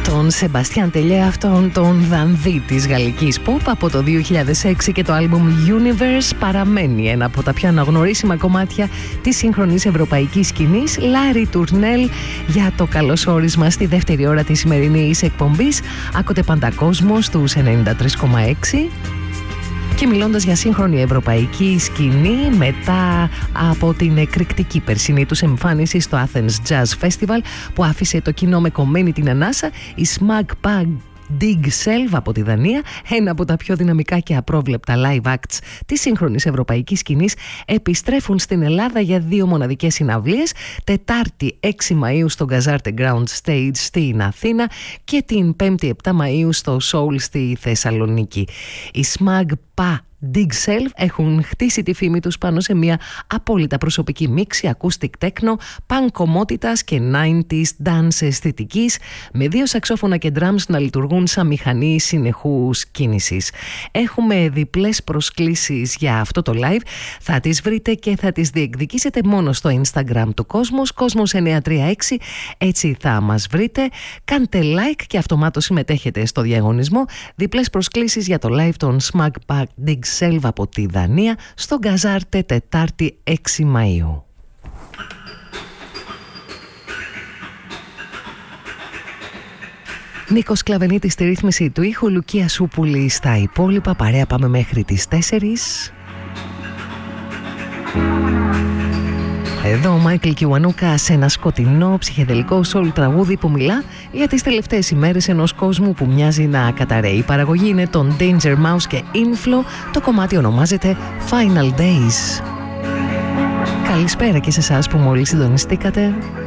τον Σεμπαστιάν Τελιέ, αυτόν τον δανδύ της γαλλικής pop από το 2006, και το άλμπουμ Universe παραμένει ένα από τα πιο αναγνωρίσιμα κομμάτια της σύγχρονης ευρωπαϊκής σκηνής. Λάρι Τουρνέλ, για το καλωσόρισμα στη δεύτερη ώρα της σημερινής εκπομπής. Άκοτε Παντακόσμο στους 93,6. Και μιλώντας για σύγχρονη ευρωπαϊκή σκηνή, μετά από την εκρηκτική περσινή τους εμφάνιση στο Athens Jazz Festival που άφησε το κοινό με κομμένη την ανάσα, η Smag Pag Dig Self από τη Δανία, ένα από τα πιο δυναμικά και απρόβλεπτα live acts της σύγχρονης ευρωπαϊκής σκηνής, επιστρέφουν στην Ελλάδα για 2 μοναδικές συναυλίες, Τετάρτη 6 Μαΐου στο Gazarte Ground Stage στην Αθήνα και την 5η 7 Μαΐου στο Soul στη Θεσσαλονίκη. Η Smag Pa Dig Self έχουν χτίσει τη φήμη τους πάνω σε μια απόλυτα προσωπική μίξη acoustic techno, punk κομμότητας και 90s dance αισθητικής, με 2 σαξόφωνα και drums να λειτουργούν σαν μηχανή συνεχούς κίνησης. Έχουμε διπλές προσκλήσεις για αυτό το live. Θα τις βρείτε και θα τις διεκδικήσετε μόνο στο Instagram του Κόσμος, Κόσμος936, έτσι θα μας βρείτε. Κάντε like και αυτομάτως συμμετέχετε στο διαγωνισμό. Διπλές προσκλήσεις για το live των Smag Pag Dig Self από τη Δανία στο Γκαζάρτε, Τετάρτη 6 Μαΐου. Νίκος Κλαβενίτης στη ρύθμιση του ήχου, Λουκία Σούπουλη στα υπόλοιπα. Παρέα πάμε μέχρι τις 4. Εδώ ο Μάικλ Κιουανούκα σε ένα σκοτεινό ψυχεδελικό soul τραγούδι που μιλά για τις τελευταίες ημέρες ενός κόσμου που μοιάζει να καταραίει. Η παραγωγή είναι των Danger Mouse και Inflow. Το κομμάτι ονομάζεται Final Days. Καλησπέρα και σε εσάς που μόλις συντονιστήκατε.